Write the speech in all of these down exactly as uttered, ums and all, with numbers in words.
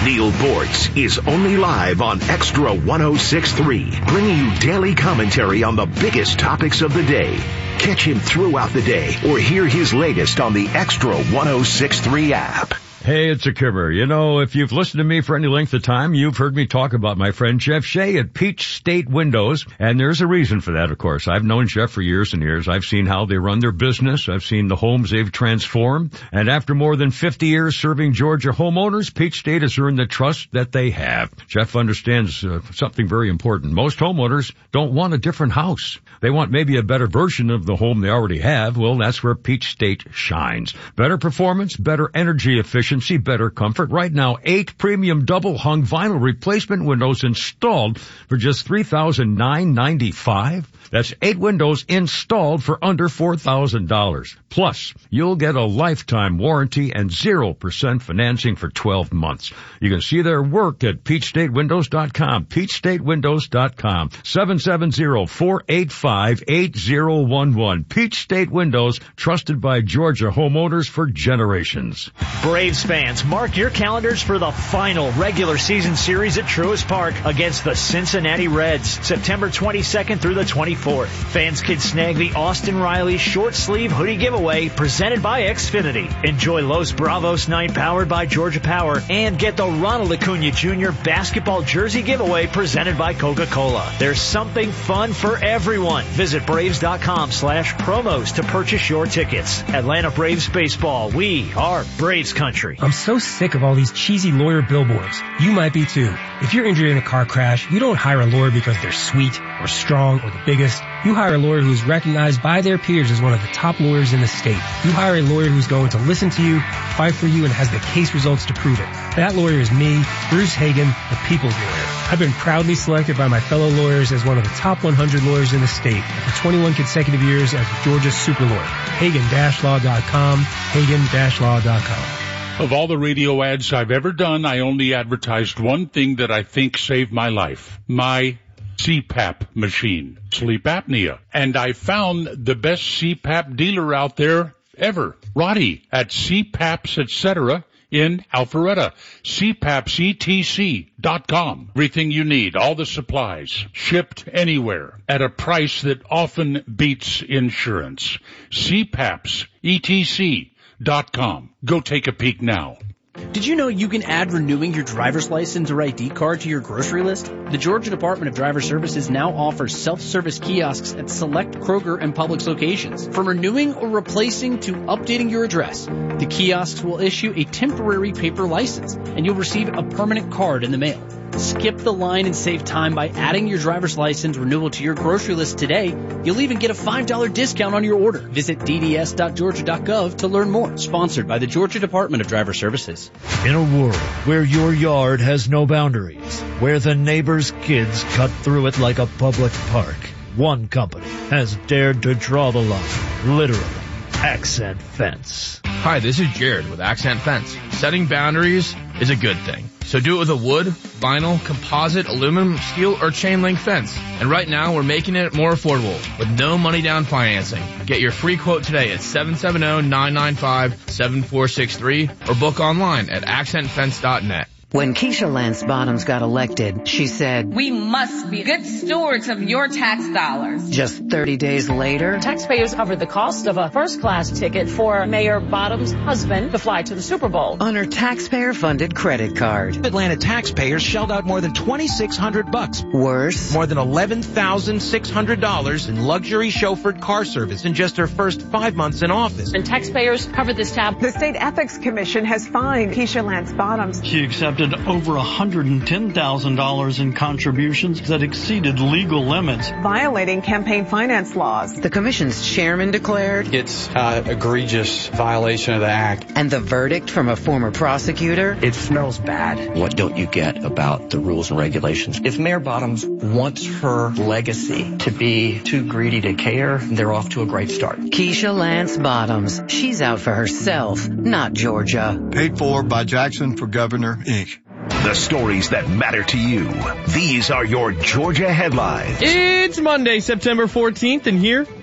Neil Bortz is only live on Extra one oh six point three, bringing you daily commentary on the biggest topics of the day. Catch him throughout the day or hear his latest on the Extra one oh six point three app. Hey, it's a Kimmer. You know, if you've listened to me for any length of time, you've heard me talk about my friend Jeff Shea at Peach State Windows, and there's a reason for that, of course. I've known Jeff for years and years. I've seen how they run their business. I've seen the homes they've transformed, and after more than fifty years serving Georgia homeowners, Peach State has earned the trust that they have. Jeff understands uh, something very important. Most homeowners don't want a different house. They want maybe a better version of the home they already have. Well, that's where Peach State shines. Better performance, better energy efficiency, better comfort. Right now, eight premium double-hung vinyl replacement windows installed for just three thousand nine hundred ninety-five dollars. That's eight windows installed for under four thousand dollars. Plus, you'll get a lifetime warranty and zero percent financing for twelve months. You can see their work at peach state windows dot com, peach state windows dot com, seven seven zero, four eight five, eight zero one one. Peach State Windows, trusted by Georgia homeowners for generations. Braves fans, mark your calendars for the final regular season series at Truist Park against the Cincinnati Reds, September twenty-second through the twenty-fourth. Fans can snag the Austin Riley short sleeve hoodie giveaway presented by Xfinity. Enjoy Los Bravos night powered by Georgia Power and get the Ronald Acuna Junior basketball jersey giveaway presented by Coca-Cola. There's something fun for everyone. Visit Braves.com slash promos to purchase your tickets. Atlanta Braves baseball. We are Braves country. I'm so sick of all these cheesy lawyer billboards. You might be too. If you're injured in a car crash, you don't hire a lawyer because they're sweet or strong or the biggest. You hire a lawyer who is recognized by their peers as one of the top lawyers in the state. You hire a lawyer who's going to listen to you, fight for you, and has the case results to prove it. That lawyer is me, Bruce Hagan, the people's lawyer. I've been proudly selected by my fellow lawyers as one of the top one hundred lawyers in the state and for twenty-one consecutive years as Georgia's super lawyer. Hagan Law dot com, Hagan Law dot com. Of all the radio ads I've ever done, I only advertised one thing that I think saved my life. My C PAP machine, sleep apnea. And I found the best C PAP dealer out there ever, Roddy at C PAPs, et cetera in Alpharetta. C PAPs E T C dot com. Everything you need, all the supplies, shipped anywhere at a price that often beats insurance. C PAPs E T C dot com. Go take a peek now. Did you know you can add renewing your driver's license or I D card to your grocery list? The Georgia Department of Driver Services now offers self-service kiosks at select Kroger and Publix locations. From renewing or replacing to updating your address, the kiosks will issue a temporary paper license, and you'll receive a permanent card in the mail. Skip the line and save time by adding your driver's license renewal to your grocery list today. You'll even get a five dollars discount on your order. Visit d d s dot georgia dot gov to learn more. Sponsored by the Georgia Department of Driver Services. In a world where your yard has no boundaries, where the neighbor's kids cut through it like a public park, one company has dared to draw the line, literally. Accent Fence. Hi, this is Jared with Accent Fence. Setting boundaries is a good thing. So do it with a wood, vinyl, composite, aluminum, steel, or chain link fence. And right now, we're making it more affordable with no money down financing. Get your free quote today at seven seven zero, nine nine five, seven four six three or book online at accent fence dot net. When Keisha Lance Bottoms got elected, she said, "We must be good stewards of your tax dollars." Just thirty days later, taxpayers covered the cost of a first-class ticket for Mayor Bottoms' husband to fly to the Super Bowl on her taxpayer-funded credit card. Atlanta taxpayers shelled out more than twenty-six hundred bucks. Worse, more than eleven thousand six hundred dollars in luxury chauffeured car service in just her first five months in office. And taxpayers covered this tab. The State Ethics Commission has fined Keisha Lance Bottoms. She accepted over one hundred ten thousand dollars in contributions that exceeded legal limits, violating campaign finance laws. The commission's chairman declared it's an egregious violation of the act. And the verdict from a former prosecutor? It smells bad. What don't you get about the rules and regulations? If Mayor Bottoms wants her legacy to be too greedy to care, they're off to a great start. Keisha Lance Bottoms. She's out for herself, not Georgia. Paid for by Jackson for Governor, Incorporated. The stories that matter to you. These are your Georgia headlines. It's Monday, September fourteenth, and here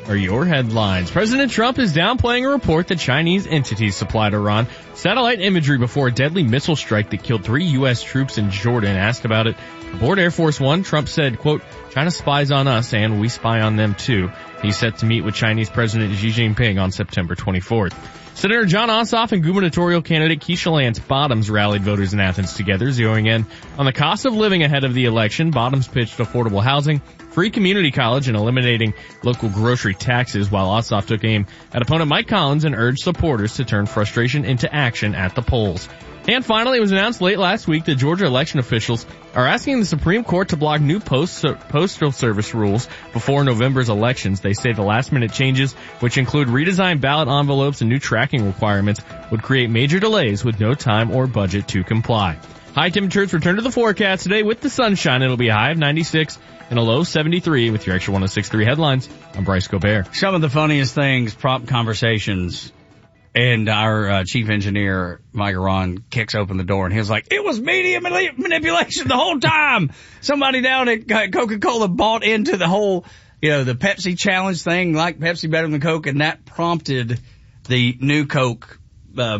are your headlines. President Trump is downplaying a report that Chinese entities supplied Iran satellite imagery before a deadly missile strike that killed three U S troops in Jordan. Asked about it aboard Air Force One, Trump said, quote, China spies on us and we spy on them too. He's set to meet with Chinese President Xi Jinping on September twenty-fourth. Senator John Ossoff and gubernatorial candidate Keisha Lance Bottoms rallied voters in Athens together, zeroing in on the cost of living ahead of the election. Bottoms pitched affordable housing, free community college, and eliminating local grocery taxes, while Ossoff took aim at opponent Mike Collins and urged supporters to turn frustration into action at the polls. And finally, it was announced late last week that Georgia election officials are asking the Supreme Court to block new post postal service rules before November's elections. They say the last-minute changes, which include redesigned ballot envelopes and new tracking requirements, would create major delays with no time or budget to comply. High temperatures return to the forecast today with the sunshine. It'll be a high of ninety-six and a low seventy-three. With your Extra one oh six point three headlines, I'm Bryce Gobert. Some of the funniest things, prompt conversations. And our uh, chief engineer, Mike Aron, kicks open the door and he was like, it was media manipulation the whole time. Somebody down at Coca-Cola bought into the whole, you know, the Pepsi challenge thing, like Pepsi better than Coke, and that prompted the new Coke uh,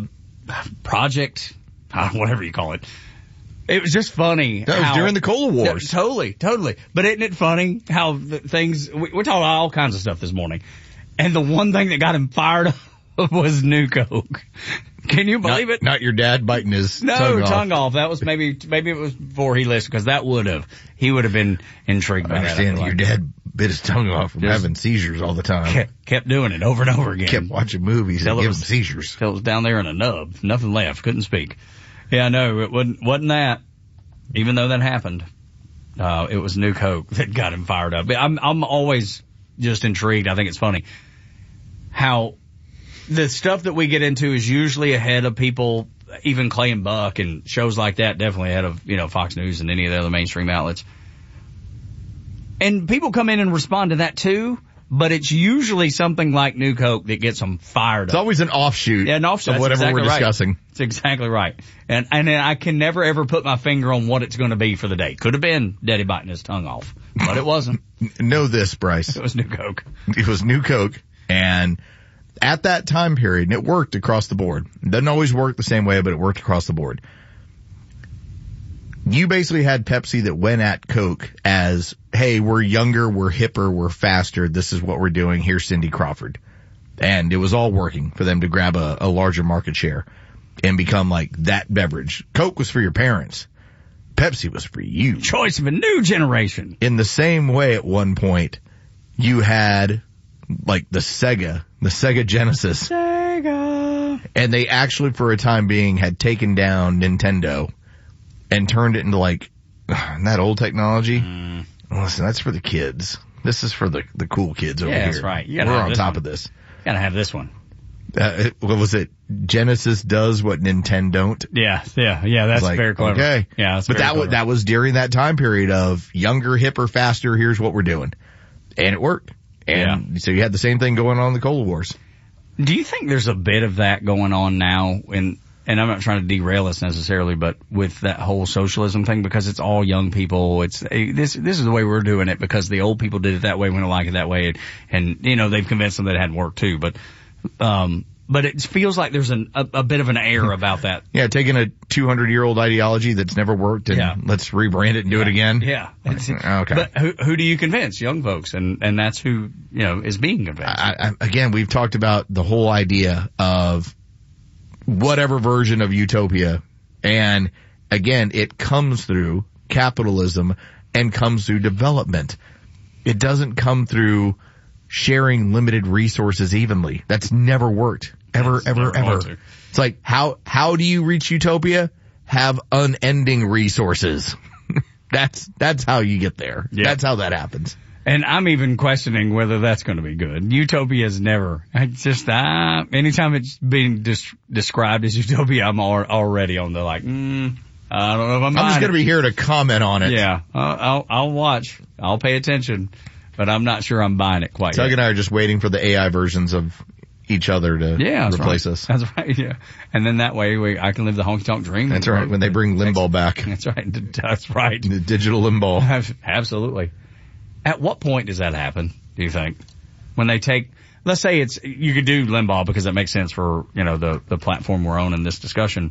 project, uh, whatever you call it. It was just funny. That was how, during the Cola Wars. Yeah, totally, totally. But isn't it funny how the things, we, we're talking about all kinds of stuff this morning. And the one thing that got him fired up was new Coke. Can you believe not, it? Not your dad biting his no, tongue off. tongue off. That was maybe, maybe it was before he listened, because that would have, he would have been intrigued by I understand that. that your dad bit his tongue off from Just having seizures all the time. Kept, kept doing it over and over again. Kept watching movies and giving him seizures. Till it was down there in a nub. Nothing left. Couldn't speak. Yeah, no, it wasn't, wasn't that. Even though that happened, uh, it was new Coke that got him fired up. I'm, I'm always just intrigued. I think it's funny how the stuff that we get into is usually ahead of people, even Clay and Buck and shows like that, definitely ahead of, you know, Fox News and any of the other mainstream outlets. And people come in and respond to that too, but it's usually something like New Coke that gets them fired up. It's always an offshoot, yeah, an offshoot of whatever exactly we're discussing. Right. It's exactly right. And, and I can never ever put my finger on what it's going to be for the day. Could have been Daddy biting his tongue off, but it wasn't. Know this, Bryce. It was New Coke. It was New Coke, and at that time period, and it worked across the board. It doesn't always work the same way, but it worked across the board. You basically had Pepsi that went at Coke as, hey, we're younger, we're hipper, we're faster, this is what we're doing, here's Cindy Crawford. And it was all working for them to grab a, a larger market share and become like that beverage. Coke was for your parents. Pepsi was for you. Choice of a new generation. In the same way, at one point, you had like the Sega, the Sega Genesis. Sega. And they actually, for a time being, had taken down Nintendo and turned it into like that old technology. Mm. Listen, that's for the kids. This is for the the cool kids over yeah, here. That's right. We're on top one. of this. You gotta have this one. Uh, what was it? Genesis does what Nintendo don't. Yeah, yeah, yeah. That's like, very clever. Okay, yeah, that's but very that was that was during that time period of younger, hipper, faster. Here's what we're doing, and it worked. And yeah. So you had the same thing going on in the Cola Wars. Do you think there's a bit of that going on now? In, and I'm not trying to derail us necessarily, but with that whole socialism thing, because it's all young people. It's this. This is the way we're doing it because the old people did it that way. We don't like it that way, and, and you know they've convinced them that it hadn't worked too. But um, but it feels like there's an, a, a bit of an air about that. Yeah, taking a two hundred year old ideology that's never worked and yeah. let's rebrand it and do yeah. it again. Yeah. Okay. But who, who do you convince? Young folks. And, and that's who, you know, is being convinced. I, I, again, we've talked about the whole idea of whatever version of utopia. And again, it comes through capitalism and comes through development. It doesn't come through sharing limited resources evenly. That's never worked. Ever, That's ever, ever. It's like, how, how do you reach utopia? Have unending resources. that's, that's how you get there. Yeah. That's how that happens. And I'm even questioning whether that's going to be good. Utopia is never, it's just, uh, anytime it's being dis- described as utopia, I'm al- already on the like, mm, I don't know if I'm I'm just going to be here to comment on it. Yeah. I'll, I'll, I'll watch. I'll pay attention. But I'm not sure I'm buying it quite Doug yet. and I are just waiting for the A I versions of each other to yeah, replace right. us. That's right, yeah. And then that way we, I can live the honky tonk dream. That's right, when they bring Limbaugh back. That's right, that's right. The digital Limbaugh. Absolutely. At what point does that happen, do you think? When they take, let's say it's, you could do Limbaugh because that makes sense for, you know, the, the platform we're on in this discussion.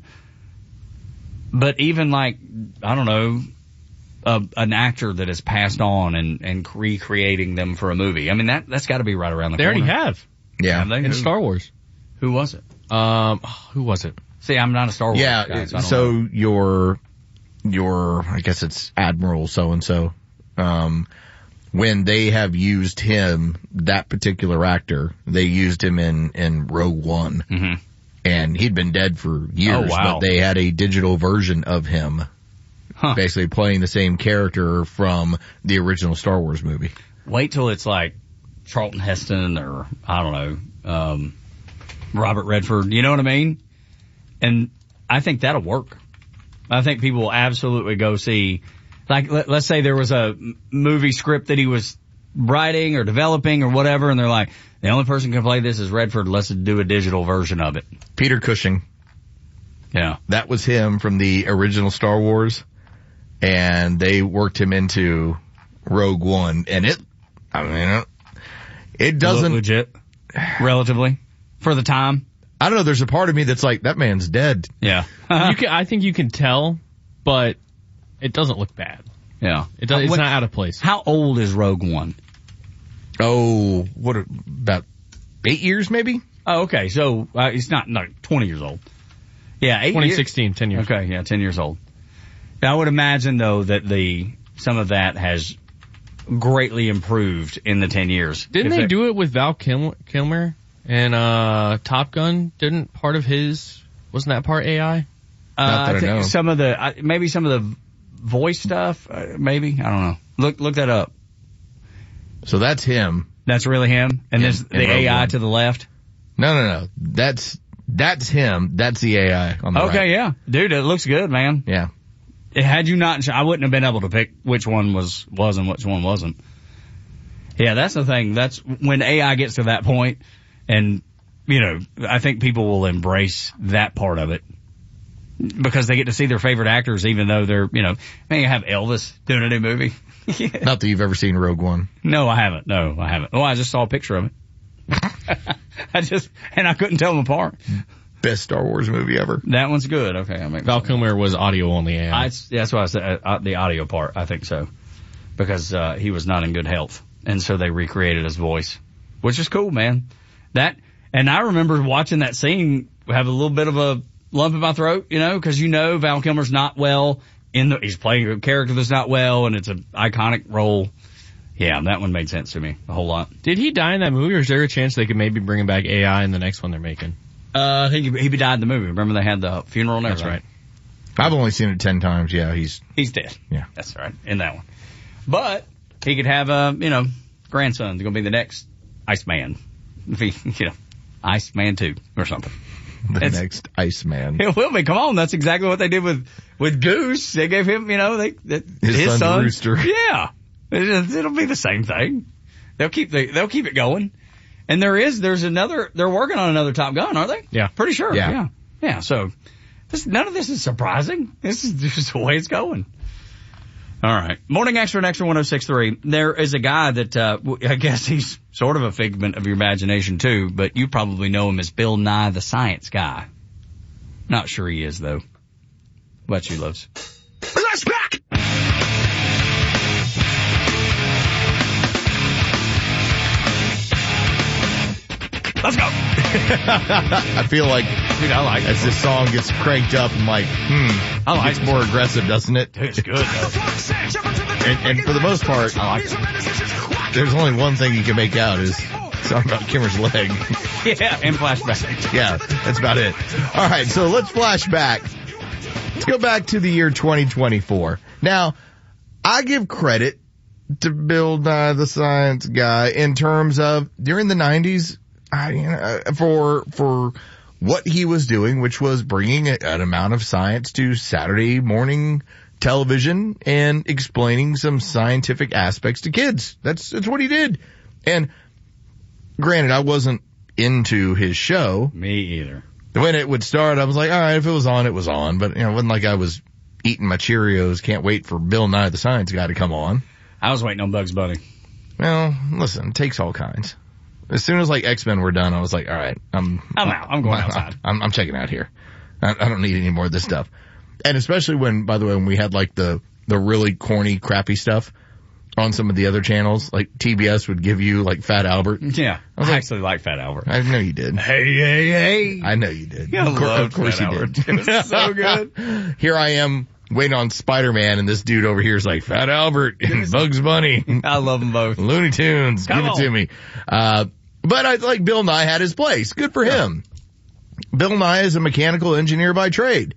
But even like, I don't know, a, an actor that has passed on and, and recreating them for a movie. I mean, that, that's gotta be right around the they corner. They already have. Yeah. Have they? In Who? Star Wars. Who was it? Um, who was it? See, I'm not a Star Wars yeah, guy. So, I don't so know. your, your, I guess it's Admiral so-and-so, um, when they have used him, that particular actor, they used him in, in Rogue One. Mm-hmm. And he'd been dead for years, Oh, wow. but they had a digital version of him, huh. basically playing the same character from the original Star Wars movie. Wait till it's like Charlton Heston or, I don't know, um, Robert Redford. You know what I mean? And I think that'll work. I think people will absolutely go see, like, let, let's say there was a movie script that he was writing or developing or whatever, and they're like, the only person who can play this is Redford, let's do a digital version of it. Peter Cushing. Yeah. That was him from the original Star Wars, and they worked him into Rogue One, and it, I mean, it doesn't... legit, relatively, for the time. I don't know, there's a part of me that's like, that man's dead. Yeah. you can, I think you can tell, but it doesn't look bad. Yeah. It does, it's what, not out of place. How old is Rogue One? Oh, what, about eight years maybe? Oh, okay. So, uh, he's not, no, twenty years old. Yeah, eight twenty sixteen, years. ten years. Okay, yeah, ten years old. Now, I would imagine, though, that the, some of that has greatly improved in the ten years. Didn't if they it, do it with Val Kilmer, Kilmer and, uh, Top Gun? Didn't part of his, wasn't that part A I? Uh, Not that I I think know. some of the, uh, maybe some of the voice stuff, uh, maybe, I don't know. Look, look that up. So that's him. That's really him? And In- there's in the Rogue A I One. to the left? No, no, no. That's, that's him. That's the A I on the right. Okay, yeah. Dude, it looks good, man. Yeah. Had you not, I wouldn't have been able to pick which one was, was and which one wasn't. Yeah, that's the thing. That's when A I gets to that point, and, you know, I think people will embrace that part of it. Because they get to see their favorite actors, even though they're, you know, man, you have Elvis doing a new movie. Yeah. Not that you've ever seen Rogue One. No, I haven't. No, I haven't. Oh, I just saw a picture of it. I just, and I couldn't tell them apart. Best Star Wars movie ever. That one's good. Okay, I'll make Val Kilmer was audio only A I. I, that's why I said uh, the audio part. I think so, because uh, he was not in good health, and so they recreated his voice, which is cool, man. That, and I remember watching that scene have a little bit of a lump in my throat, you know, because you know Val Kilmer's not well in the. He's playing a character that's not well, and it's an iconic role. Yeah, that one made sense to me a whole lot. Did he die in that movie, or is there a chance they could maybe bring him back A I in the next one they're making? Uh, I think he, he died in the movie. Remember they had the funeral and That's everything? right. I've only seen it ten times. Yeah, he's He's dead. Yeah. That's right, in that one. But he could have a, you know, grandson. He's going to be the next Iceman. If he, you know, Iceman two or something. the It's- next Iceman. It will be. Come on. That's exactly what they did with, with Goose. They gave him, you know, they, that, His his son's son. Rooster. Yeah. It, it'll be the same thing. They'll keep the, they'll keep it going. And there is, there's another, they're working on another Top Gun, aren't they? Yeah. Pretty sure. Yeah. Yeah. Yeah. So this, none of this is surprising. This is just the way it's going. All right. Morning Extra and Extra one oh six point three. There is a guy that, uh, I guess he's sort of a figment of your imagination too, but you probably know him as Bill Nye the Science Guy. Not sure he is though. What about you, Loves? Let's back! Let's go. I feel like, Dude, I like as it. this song gets cranked up, I'm like, hmm, I like it's it. more aggressive, doesn't it? Dude, it's good though. And, and for the most part, I like it. there's only one thing you can make out is song about Kimmer's leg. Yeah, and flashback. Yeah, that's about it. All right, so let's flash back. Let's go back to the year twenty twenty-four. Now, I give credit to Bill Nye the Science Guy in terms of during the nineties, I, you know, for for what he was doing, which was bringing an amount of science to Saturday morning television and explaining some scientific aspects to kids. That's that's what he did. And granted, I wasn't into his show. Me either. When it would start, I was like, all right, if it was on, it was on. But, you know, it wasn't like I was eating my Cheerios, can't wait for Bill Nye the Science Guy to come on. I was waiting on Bugs Bunny. Well, listen, it takes all kinds. As soon as like X-Men were done, I was like, all right, I'm I'm out. I'm going outside. I'm, I'm checking out here. I, I don't need any more of this stuff. And especially when, by the way, when we had like the the really corny, crappy stuff on some of the other channels, like T B S would give you like Fat Albert. Yeah, I, I like, actually like Fat Albert. I know you did. Hey, hey, hey! I know you did. Yeah, I of, course, love of course Fat you Albert. did. It was so good. Here I am waiting on Spider-Man, and this dude over here is like Fat Albert and Bugs Bunny. I love them both. Looney Tunes, Come give on. it to me. Uh, but I like Bill Nye had his place. Good for him. Bill Nye is a mechanical engineer by trade.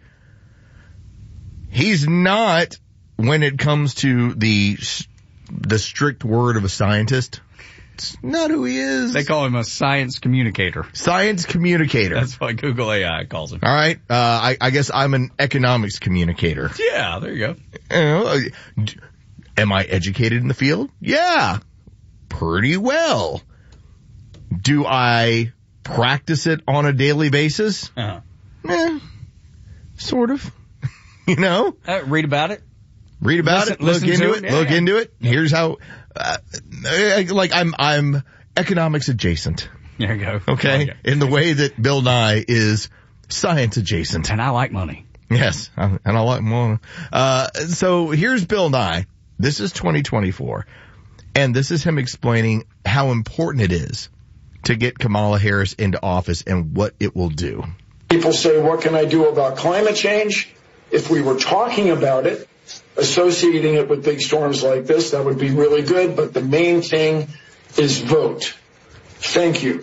He's not, when it comes to the the strict word of a scientist, it's not who he is. They call him a science communicator. Science communicator. That's what Google A I calls him. All right. Uh, I, I guess I'm an economics communicator. Yeah, there you go. You know, am I educated in the field? Yeah, pretty well. Do I practice it on a daily basis? Uh-huh. Eh, sort of. You know? Uh, read about it. Read about listen, it. Look listen into it. it. Yeah, look yeah. into it. Here's how. Uh, like I'm, I'm economics adjacent. There you go. Okay, okay. In the way that Bill Nye is science adjacent, and I like money. Yes, and I like money. Uh, so here's Bill Nye. This is twenty twenty-four, and this is him explaining how important it is to get Kamala Harris into office and what it will do. People say, what can I do about climate change? If we were talking about it, associating it with big storms like this, that would be really good. But the main thing is vote. Thank you.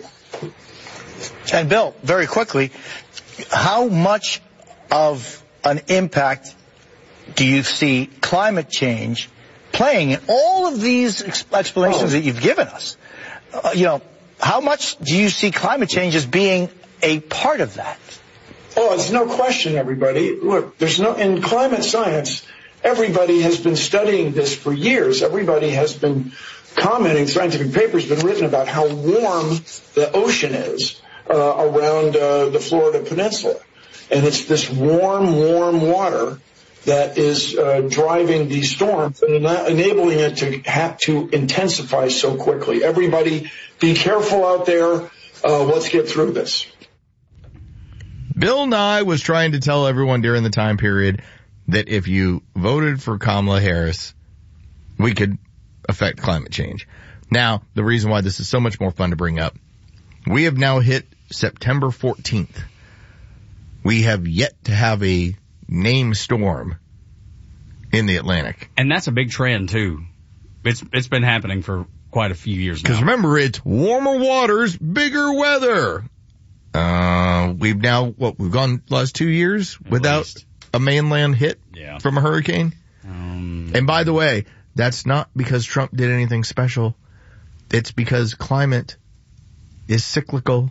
And Bill, very quickly, how much of an impact do you see climate change playing in all of these explanations oh. that you've given us? Uh, you know, how much do you see climate change as being a part of that? Oh, it's no question, everybody. Look, there's no, in climate science, everybody has been studying this for years. Everybody has been commenting, scientific papers have been written about how warm the ocean is uh, around uh, the Florida Peninsula. And it's this warm, warm water that is uh, driving these storms and enabling it to have to intensify so quickly. Everybody, be careful out there. Uh, let's get through this. Bill Nye was trying to tell everyone during the time period that if you voted for Kamala Harris, we could affect climate change. Now, the reason why this is so much more fun to bring up, we have now hit September fourteenth. We have yet to have a named storm in the Atlantic. And that's a big trend, too. It's It's been happening for quite a few years now. Because remember, it's warmer waters, bigger weather. Uh, we've now, what, we've gone the last two years At without least. a mainland hit yeah. from a hurricane? Um, and by the way, that's not because Trump did anything special. It's because climate is cyclical.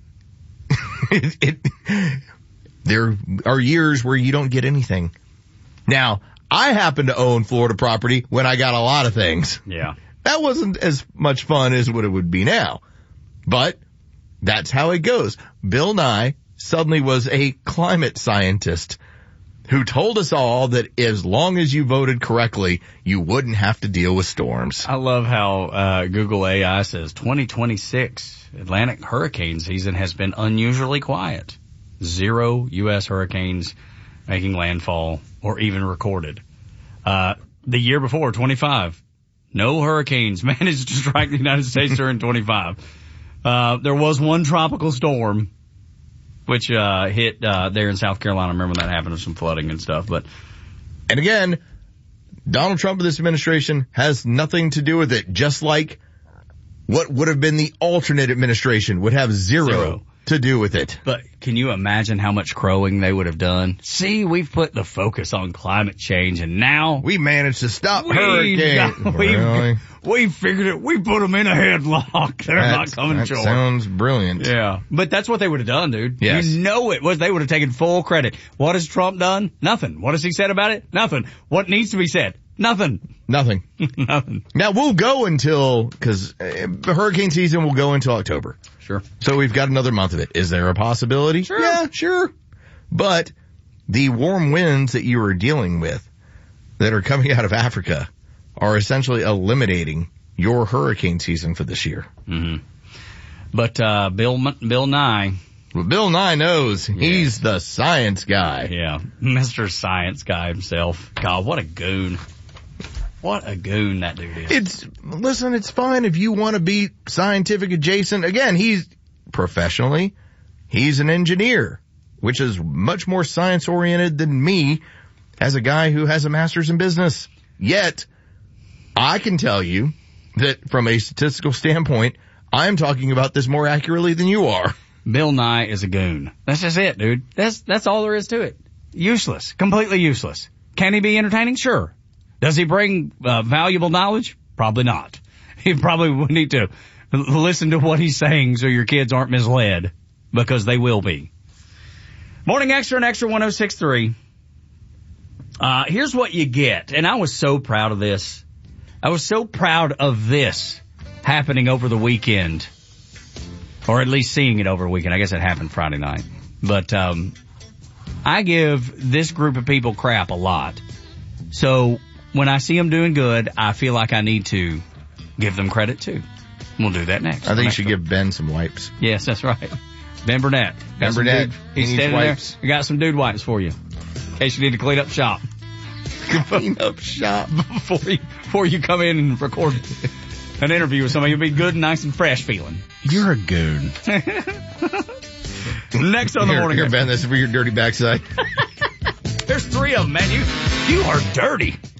it, it, there are years where you don't get anything. Now, I happen to own Florida property when I got a lot of things. Yeah. That wasn't as much fun as what it would be now. But that's how it goes. Bill Nye suddenly was a climate scientist who told us all that as long as you voted correctly, you wouldn't have to deal with storms. I love how uh, Google A I says twenty twenty-six Atlantic hurricane season has been unusually quiet. Zero U S hurricanes making landfall or even recorded. Uh, the year before, twenty-five, no hurricanes managed to strike the United States during twenty-five. Uh, there was one tropical storm, which, uh, hit, uh, there in South Carolina. I remember when that happened with some flooding and stuff, but. And again, Donald Trump and this administration has nothing to do with it, just like what would have been the alternate administration would have zero, zero. to do with it. But can you imagine how much crowing they would have done? See, we've put the focus on climate change, and now we managed to stop hurricanes. We really? we figured it. We put them in a headlock. They're that, not coming that short. Sounds brilliant. Yeah, but that's what they would have done, dude. Yes. You know it was. They would have taken full credit. What has Trump done? Nothing. What has he said about it? Nothing. What needs to be said? Nothing. Nothing. Nothing. Now we'll go until, because uh, hurricane season will go until October. Sure. So we've got another month of it. Is there a possibility? Sure. Yeah, sure. But the warm winds that you are dealing with that are coming out of Africa are essentially eliminating your hurricane season for this year. Mm-hmm. But, uh, Bill, Bill Nye. Well, Bill Nye knows. Yeah. He's the science guy. Yeah. Mister Science Guy himself. God, what a goon. What a goon that dude is. It's, listen, it's fine if you want to be scientific adjacent. Again, he's professionally, he's an engineer, which is much more science oriented than me as a guy who has a master's in business. Yet, I can tell you that from a statistical standpoint, I'm talking about this more accurately than you are. Bill Nye is a goon. That's just it, dude. That's, that's all there is to it. Useless. Completely useless. Can he be entertaining? Sure. Does he bring uh, valuable knowledge? Probably not. You probably would need to listen to what he's saying so your kids aren't misled, because they will be. Morning Extra and Extra one oh six point three. Uh, here's what you get. And I was so proud of this. I was so proud of this happening over the weekend. Or at least seeing it over the weekend. I guess it happened Friday night. But um, I give this group of people crap a lot. So when I see them doing good, I feel like I need to give them credit too. We'll do that next. I think you should give Ben some wipes. Yes, that's right. Ben Burnett. Ben Burnett. Dude, he's he standing wipes. there. We got some dude wipes for you. In case you need to clean up shop. Clean up shop. Before you, before you come in and record an interview with somebody, you'll be good and nice and fresh feeling. You're a goon. Next on the here, morning. Here, Ben, this is for your dirty backside. There's three of them, man. You, you are dirty.